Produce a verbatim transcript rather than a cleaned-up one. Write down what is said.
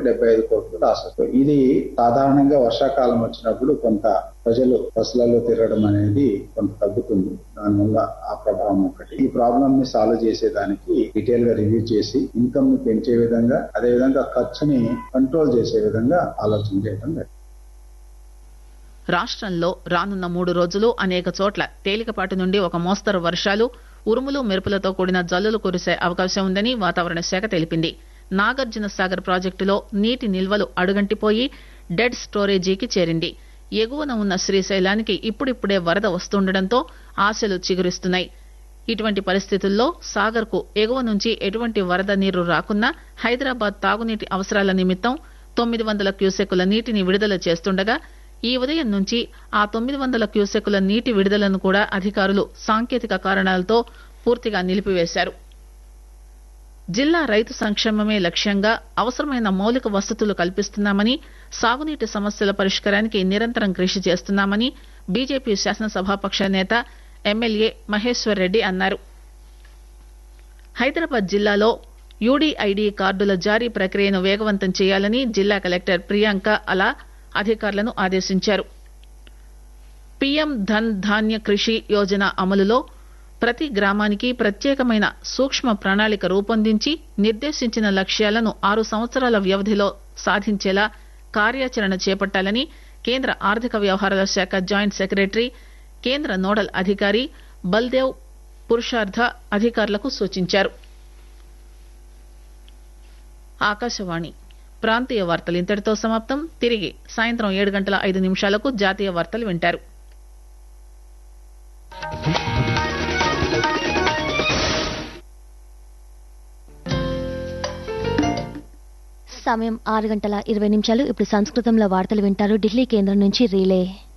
డెబ్బై ఐదు కోట్లు లాస్ వస్తుంది. ఇది సాధారణంగా వర్షాకాలం వచ్చినప్పుడు కొంత ప్రజలు బస్సులలో తిరగడం అనేది కొంత తగ్గుతుంది. దానివల్ల ఆ ప్రభావం ఒకటి. ఈ ప్రాబ్లం ని సాల్వ్ చేసేదానికి డీటెయిల్ గా రివ్యూ చేసి ఇన్కమ్ ని పెంచే విధంగా, అదే విధంగా ఖర్చుని కంట్రోల్ చేసే విధంగా ఆలోచన చేయడం లేదు. రాష్ట్రంలో రానున్న మూడు రోజులు అనేక చోట్ల తేలికపాటి నుండి ఒక మోస్తరు వర్షాలు, ఉరుములు మెరుపులతో కూడిన జల్లులు కురిసే అవకాశం ఉందని వాతావరణ శాఖ తెలిపింది. నాగార్జున సాగర్ ప్రాజెక్టులో నీటి నిల్వలు అడుగంటిపోయి డెడ్ స్టోరేజీకి చేరింది. ఎగువన ఉన్న శ్రీశైలానికి ఇప్పుడిప్పుడే వరద వస్తుండటంతో ఆశలు చిగురిస్తున్నాయి. ఇటువంటి పరిస్థితుల్లో సాగర్ కు ఎగువ నుంచి ఎటువంటి వరద నీరు రాకున్నా హైదరాబాద్ తాగునీటి అవసరాల నిమిత్తం తొమ్మిది వందల క్యూసెక్కుల నీటిని విడుదల చేస్తుండగా ఈ ఉదయం నుంచి ఆ తొమ్మిది వందల క్యూసెక్కుల నీటి విడుదలను కూడా అధికారులు సాంకేతిక కారణాలతో పూర్తిగా నిలిపివేశారు. జిల్లా రైతు సంక్షేమమే లక్ష్యంగా అవసరమైన మౌలిక వసతులు కల్పిస్తున్నామని, సాగునీటి సమస్యల పరిష్కారానికి నిరంతరం కృషి చేస్తున్నామని బీజేపీ శాసనసభాపక్ష నేత ఎమ్మెల్యే మహేశ్వర్ రెడ్డి అన్నారు. హైదరాబాద్ జిల్లాలో యూడీఐడీ కార్డుల జారీ ప్రక్రియను వేగవంతం చేయాలని జిల్లా కలెక్టర్ ప్రియాంక అలా అధికారులను ఆదేశించారు. పీఎం ధన్ ధాన్య కృషి యోజన అమలులో ప్రతి గ్రామానికి ప్రత్యేకమైన సూక్ష్మ ప్రణాళిక రూపొందించి నిర్దేశించిన లక్ష్యాలను ఆరు సంవత్సరాల వ్యవధిలో సాధించేలా కార్యాచరణ చేపట్టాలని కేంద్ర ఆర్థిక వ్యవహారాల శాఖ జాయింట్ సెక్రటరీ, కేంద్ర నోడల్ అధికారి బల్దేవ్ పురుషార్థ అధికారులకు సూచించారు. ఆకాశవాణి ప్రాంతీయ వార్తలు ఇంతటితో సమాప్తం. తిరిగి సాయంత్రం ఏడు గంటల ఐదు నిమిషాలకు జాతీయ వార్తలు వింటారు. సమయం ఆరు గంటల ఇరవై నిమిషాలు. ఇప్పుడు సంస్కృతంలో వార్తలు వింటారు. ఢిల్లీ కేంద్రం నుంచి రీలే.